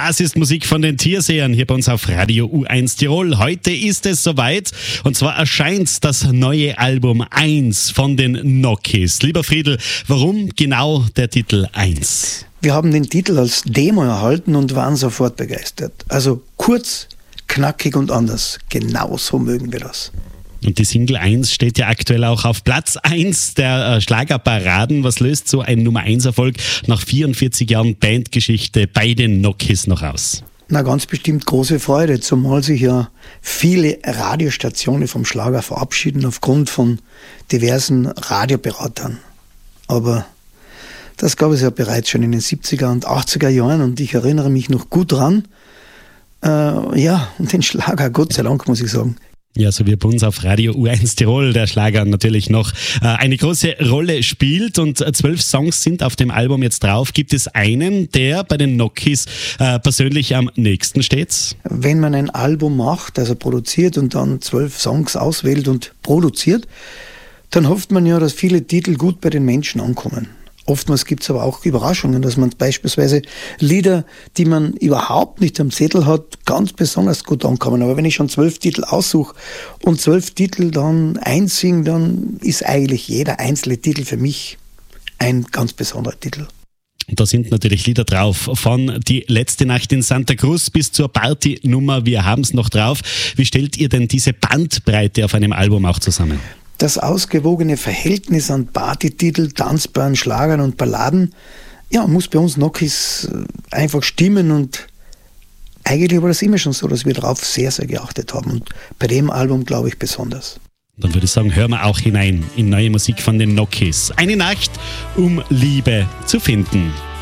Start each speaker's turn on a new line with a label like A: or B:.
A: Das ist Musik von den Tiersehern hier bei uns auf Radio U1 Tirol. Heute ist es soweit und zwar erscheint das neue Album 1 von den Nokis. Lieber Friedl, warum genau der Titel 1?
B: Wir haben den Titel als Demo erhalten und waren sofort begeistert. Also kurz, knackig und anders. Genau so mögen wir das.
A: Und die Single 1 steht ja aktuell auch auf Platz 1 der Schlagerparaden. Was löst so ein Nummer 1 Erfolg nach 44 Jahren Bandgeschichte bei den Nokis noch aus?
B: Na, ganz bestimmt große Freude, zumal sich ja viele Radiostationen vom Schlager verabschieden aufgrund von diversen Radioberatern. Aber das gab es ja bereits schon in den 70er und 80er Jahren und ich erinnere mich noch gut dran. Und den Schlager, Gott sei Dank, muss ich sagen.
A: Ja, so wie bei uns auf Radio U1 Tirol der Schlager natürlich noch eine große Rolle spielt und 12 Songs sind auf dem Album jetzt drauf. Gibt es einen, der bei den Nokis persönlich am nächsten steht?
B: Wenn man ein Album macht, also produziert und dann 12 Songs auswählt und produziert, dann hofft man ja, dass viele Titel gut bei den Menschen ankommen. Oftmals gibt es aber auch Überraschungen, dass man beispielsweise Lieder, die man überhaupt nicht am Zettel hat, ganz besonders gut ankommen. Aber wenn ich schon 12 Titel aussuche und 12 Titel dann einsinge, dann ist eigentlich jeder einzelne Titel für mich ein ganz besonderer Titel.
A: Und da sind natürlich Lieder drauf, von Die letzte Nacht in Santa Cruz bis zur Partynummer Wir haben's noch drauf. Wie stellt ihr denn diese Bandbreite auf einem Album auch zusammen?
B: Das ausgewogene Verhältnis an Partytitel, tanzbaren Schlagern und Balladen, muss bei uns Nokis einfach stimmen und eigentlich war das immer schon so, dass wir darauf sehr, sehr geachtet haben und bei dem Album glaube ich besonders.
A: Dann würde ich sagen, hören wir auch hinein in neue Musik von den Nokis. Eine Nacht, um Liebe zu finden.